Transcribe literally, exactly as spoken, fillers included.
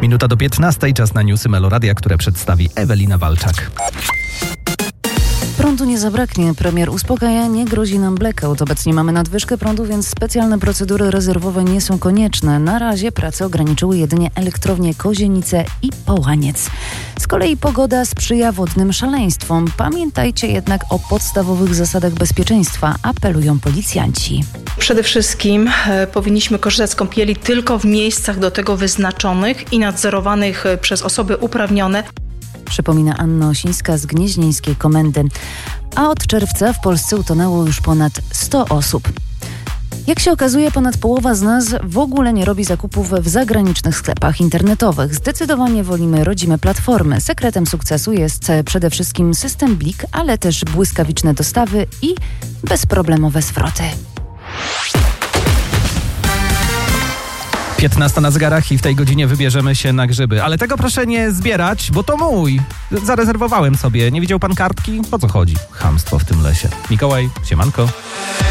Minuta do piętnastej, czas na newsy Meloradia, które przedstawi Ewelina Walczak. Prądu nie zabraknie. Premier uspokaja, nie grozi nam blackout. Obecnie mamy nadwyżkę prądu, więc specjalne procedury rezerwowe nie są konieczne. Na razie prace ograniczyły jedynie elektrownie Kozienice i Połaniec. Z kolei pogoda sprzyja wodnym szaleństwom. Pamiętajcie jednak o podstawowych zasadach bezpieczeństwa, apelują policjanci. Przede wszystkim e, powinniśmy korzystać z kąpieli tylko w miejscach do tego wyznaczonych i nadzorowanych przez osoby uprawnione. Przypomina Anna Osińska z Gnieźnieńskiej Komendy. A od czerwca w Polsce utonęło już ponad sto osób. Jak się okazuje, ponad połowa z nas w ogóle nie robi zakupów w zagranicznych sklepach internetowych. Zdecydowanie wolimy rodzime platformy. Sekretem sukcesu jest przede wszystkim system Blik, ale też błyskawiczne dostawy i bezproblemowe zwroty. piętnasta na zegarach i w tej godzinie wybierzemy się na grzyby. Ale tego proszę nie zbierać, bo to mój. Zarezerwowałem sobie. Nie widział pan kartki? O co chodzi? Chamstwo w tym lesie. Mikołaj, siemanko.